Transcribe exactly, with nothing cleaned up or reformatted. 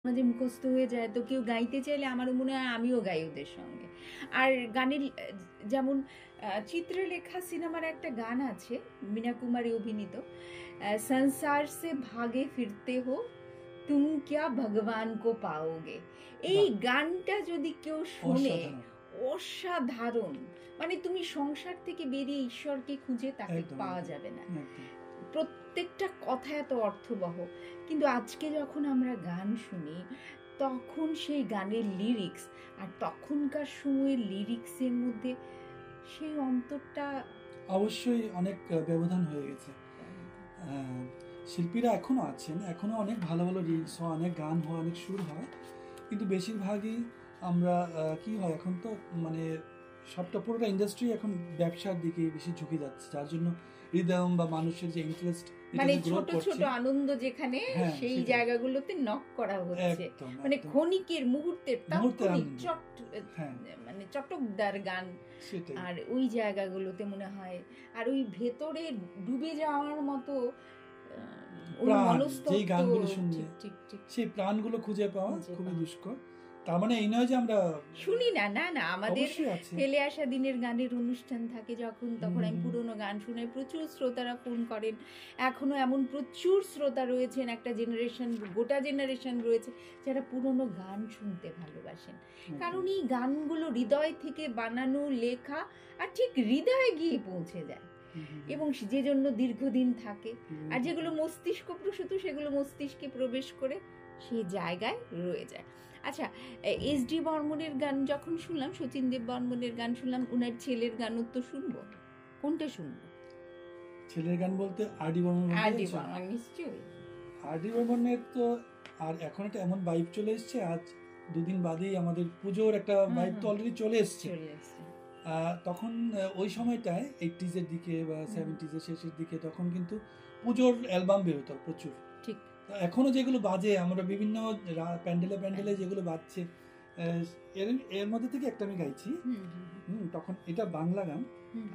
মাঝে মুখস্থ হয়ে যায়, তো কেউ গাইতে চাইলে আমারও মনে হয় আমিও গাই ওদের সঙ্গে। আর গানের যেমন চিত্রলেখা সিনেমার একটা গান আছে, মীনা কুমারী অভিনীত, সংসার সে ভাগে ফিরতে হো তুম ক্যা ভগবান কো পাওগে। এই গানটা যদি কেউ শুনে, অসাধারণ। মানে তুমি সংসার থেকে বেরিয়ে ঈশ্বরকে খুঁজে তাকে পাওয়া যাবে না। প্রত্যেকটা কথা এত অর্থবহ। কিন্তু আজকে যখন আমরা গান শুনি, তখন সেই গানের লিরিক্স আর তখনকার সময়ের লিরিক্সের মধ্যে সেই অন্তরটা অবশ্যই অনেক ব্যবধান হয়ে গেছে। শিল্পীরা এখনো আছেন, এখনো অনেক ভালো ভালো লিরিক্স হয়, অনেক গান হয়, অনেক সুর হয়, কিন্তু বেশিরভাগই আমরা কি হয় এখন তো মানে সবটা পুরোটা ইন্ডাস্ট্রি এখন ব্যবসার দিকে বেশি ঝুঁকে যাচ্ছে, যার জন্য হৃদয়ম বা মানুষের যে ইন্টারেস্ট, মানে ছোট ছোট আনন্দ যেখানে সেই জায়গাগুলোতে নক করা হচ্ছে, মানে ক্ষণিকের মুহূর্তের চট মানে চটকদার গান, আর ওই জায়গাগুলোতে মনে হয় আর ওই ভেতরে ডুবে যাওয়ার মতো যেই গানগুলো শুনলে সেই প্রাণগুলো খুঁজে পাওয়া খুবই দুষ্কর। তার মানে এই নয় যে আমরা শুনি না, না না, আমাদের ফেলে আসা দিনের গানের অনুষ্ঠান থাকে যখন, তখন আমি পুরোনো গান শুনে, প্রচুর শ্রোতারা ফোন করেন। এখনো এমন প্রচুর শ্রোতা রয়েছেন, একটা জেনারেশন, গোটা জেনারেশন রয়েছে যারা পুরোনো গান শুনতে ভালোবাসেন, কারণ এই গানগুলো হৃদয় থেকে বানানো, লেখা, আর ঠিক হৃদয়ে গিয়ে পৌঁছে যায় এবং যে জন্য দীর্ঘদিন থাকে। আর যেগুলো মস্তিষ্ক প্রসূত, সেগুলো মস্তিষ্কে প্রবেশ করে সেই জায়গায় রয়ে যায়। আচ্ছা, এস ডি বর্মনের গান যখন শুনলাম, শচীন দেব বর্মনের গান শুনলাম, ওনার ছেলের গানও তো শুনবো। কোনটা শুনবো? ছেলের গান বলতে আর ডি বর্মন। আর ডি বর্মন নিশ্চয়ই। আর ডি বর্মনের তো আর এখন একটা এমন ভাইব চলে এসেছে, আজ দুদিন বাদেই আমাদের পুজোর একটা ভাইব তো অলরেডি চলে এসেছে। তখন ওই সময়টায় এইটিজ এর দিকে বা সেভেন্টিজ এর শেষের দিকে, তখন কিন্তু পুজোর অ্যালবাম বেরোতো প্রচুর। ঠিক। এখনো যেগুলো বাজে, আমরা বিভিন্ন প্যান্ডেলে প্যান্ডেলে যেগুলো বাজছে, এর এর মধ্যে থেকে একটা আমি গাইছি। হুম, তখন এটা বাংলা গান।